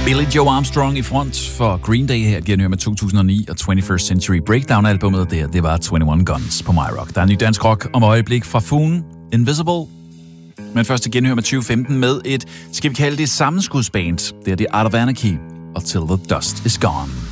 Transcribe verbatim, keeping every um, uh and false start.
Billie Joe Armstrong i front for Green Day her gennem med to tusind og ni og twenty-first Century Breakdown-albumet der, det var enogtyve Guns på MyRock. Der er en ny dansk rock om øjeblik fra Foon, Invisible. Men først til genhør med tyve femten med et, skal vi kalde det sammenskudsband. Det er det Art of Anarchy og Till the Dust is Gone.